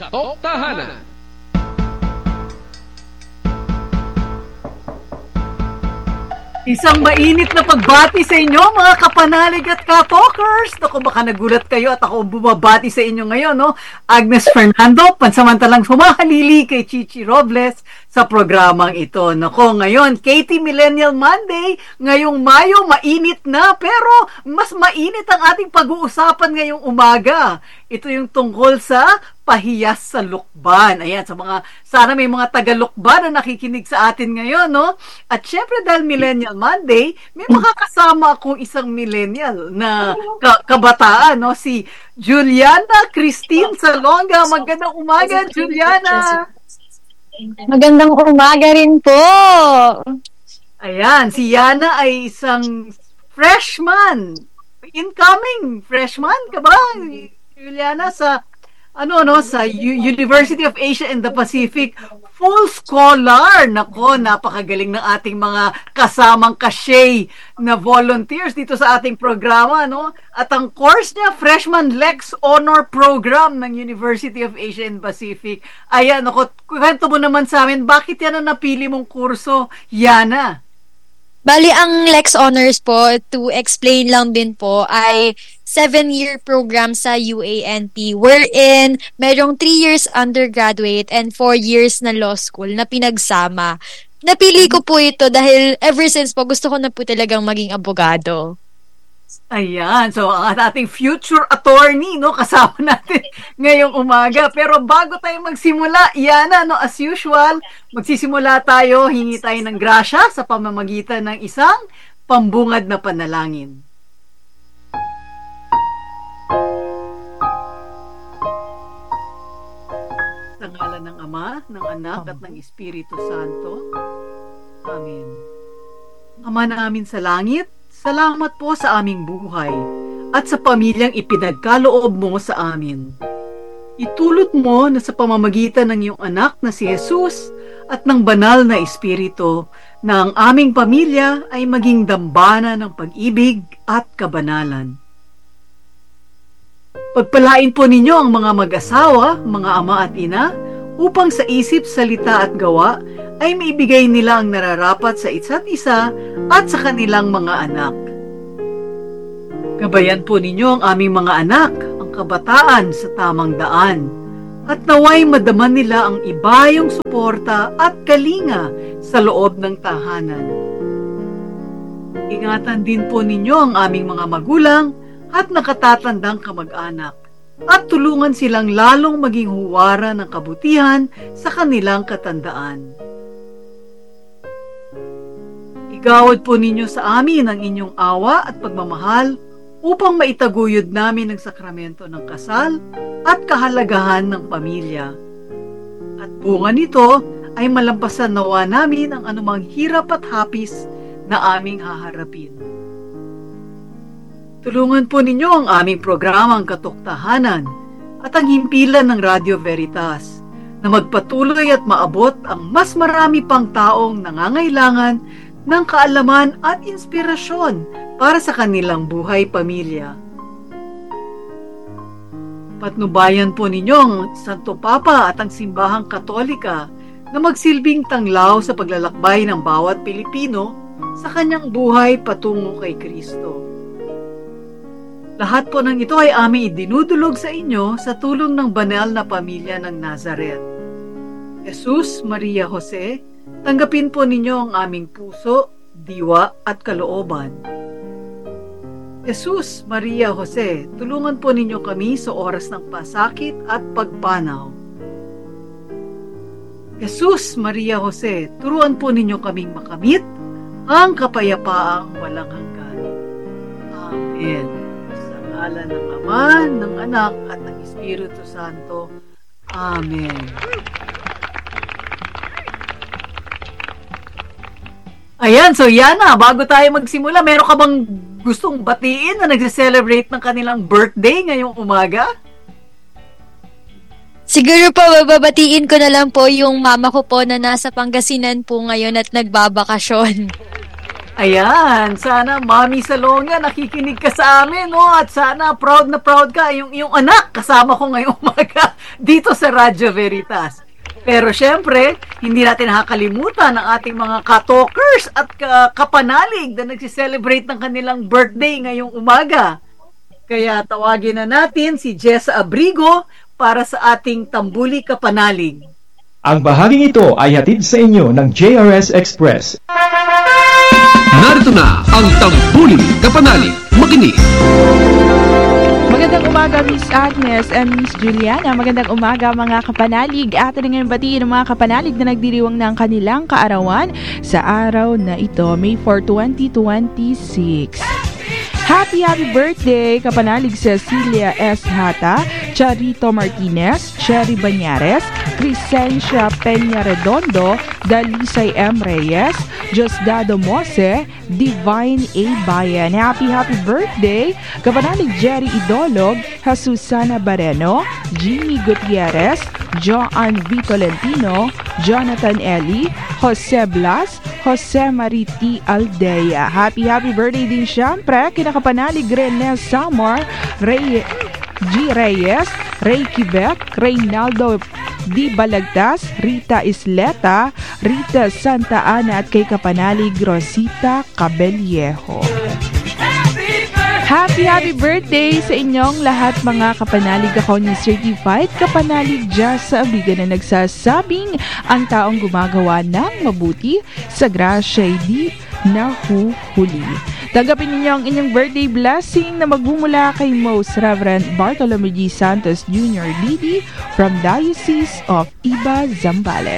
Katok Tahanan. Isang mainit na pagbati sa inyo mga kapanalig at katokers. Naku, baka nagulat kayo at ako bumabati sa inyo ngayon, no? Agnes Fernando, pansamantalang humahalili kay Chichi Robles sa programang ito. Naku, ngayon, Katie Millennial Monday, ngayong Mayo, mainit na, pero mas mainit ang ating pag-uusapan ngayong umaga. Ito yung tungkol sa pahiyas sa lukban. Ayan, sana may mga taga-lukban na nakikinig sa atin ngayon, no? At syempre dahil Millennial Monday, may makakasama akong isang millennial na kabataan, no? Si Juliana Christine Salonga. Magandang umaga, Juliana! Magandang umaga rin po! Ayan, si Yana ay isang freshman. Incoming freshman ka ba, Juliana, sa sa University of Asia and the Pacific, full scholar. Nako, napakagaling ng ating mga kasamang kashay na volunteers dito sa ating programa, no? At ang course niya, Freshman Lex Honor Program ng University of Asia and Pacific. Ayan, nako, kwento mo naman sa amin, bakit yan ang napili mong kurso, Yana? Bali, ang Lex Honors po, to explain lang din po, ay 7-year program sa UANP wherein merong 3 years undergraduate and 4 years na law school na pinagsama. Napili ko po ito dahil ever since po gusto ko na po talagang maging abogado. Ayan, so ang ating future attorney, no, kasama natin ngayong umaga. Pero bago tayo magsimula, Yana, no, as usual, magsisimula tayo, hingi tayo ng grasya sa pamamagitan ng isang pambungad na panalangin. Sa ngalan ng Ama, ng Anak at ng Espiritu Santo. Amen. Ama namin sa langit, salamat po sa aming buhay at sa pamilyang ipinagkaloob mo sa amin. Itulot mo na sa pamamagitan ng iyong anak na si Jesus at ng banal na Espiritu na ang aming pamilya ay maging dambana ng pag-ibig at kabanalan. Pagpalain po ninyo ang mga mag-asawa, mga ama at ina, upang sa isip, salita at gawa ay maibigay nila ang nararapat sa isa't isa at sa kanilang mga anak. Gabayan po ninyo ang aming mga anak, ang kabataan sa tamang daan, at naway madaman nila ang ibayong suporta at kalinga sa loob ng tahanan. Ingatan din po ninyo ang aming mga magulang at nakatatandang kamag-anak, at tulungan silang lalong maging huwara ng kabutihan sa kanilang katandaan. Igawad po ninyo sa amin ang inyong awa at pagmamahal upang maitaguyod namin ang sakramento ng kasal at kahalagahan ng pamilya. At bunga nito ay malampasan nawa namin ang anumang hirap at hapis na aming haharapin. Tulungan po ninyo ang aming programang Katok Tahanan at ang himpilan ng Radio Veritas na magpatuloy at maabot ang mas marami pang taong nangangailangan ng kaalaman at inspirasyon para sa kanilang buhay pamilya. Patnubayan po ninyo ang Santo Papa at ang Simbahang Katolika na magsilbing tanglaw sa paglalakbay ng bawat Pilipino sa kanyang buhay patungo kay Kristo. Lahat po ng ito ay aming idinudulog sa inyo sa tulong ng banal na pamilya ng Nazaret. Jesus, Maria, Jose, tanggapin po ninyo ang aming puso, diwa at kalooban. Jesus, Maria, Jose, tulungan po ninyo kami sa oras ng pasakit at pagpanaw. Jesus, Maria, Jose, turuan po ninyo kaming makamit ang kapayapaang walang hanggan. Amen. Sa ngalan ng Ama, ng Anak at ng Espiritu Santo. Amen. Ayan, so Yana, bago tayo magsimula, meron ka bang gustong batiin na nagse-celebrate ng kanilang birthday ngayong umaga? Siguro po, bababatiin ko na lang po yung mama ko po na nasa Pangasinan po ngayon at nagbabakasyon. Ayan, sana Mami Salonga nakikinig ka sa amin, no? At sana proud na proud ka. Yung anak, kasama ko ngayong umaga, dito sa Radyo Veritas. Pero syempre, hindi natin nakakalimutan ang ating mga ka-talkers at kapanalig na nagsiselebrate ng kanilang birthday ngayong umaga. Kaya tawagin na natin si Jessa Abrigo para sa ating Tambuli Kapanalig. Ang bahaging ito ay hatid sa inyo ng JRS Express. Narito na ang Tambuli Kapanalig. Makinig! Magandang umaga, Miss Agnes and Miss Juliana. Magandang umaga, mga kapanalig. Atin ngayon batiin ng mga kapanalig na nagdiriwang ng kanilang kaarawan sa araw na ito, May 4, 2026. Happy birthday, kapanalig Cecilia S. Hata, Charito Martinez, Cherry Banyares, Crescencia Peña Redondo, Dalisay M. Reyes, Diosdado Mose, Divine A. Bayan. Happy birthday, kapanalig Jerry Idolog, Jesusana Bareno, Jimmy Gutierrez, Joan V. Tolentino, Jonathan Eli, Jose Blas, Jose Mariti Aldea. Happy birthday din siyempre kinakapanalig Rene Samar, Ray G. Reyes, Ray Quebec, Reynaldo Di Balagtas, Rita Isleta, Rita Santa Ana at kay kapanalig Rosita Cabellejo. Happy birthday sa inyong lahat, mga kapanalig. Ako ni Certified Kapanalig Jazz sa Abiga na nagsasabing ang taong gumagawa ng mabuti sa grasya'y di nahuhuli. Tanggapin ninyo ang inyong birthday blessing na magmumula kay Most Reverend Bartolome G. Santos Jr. Didi from Diocese of Iba, Zambales.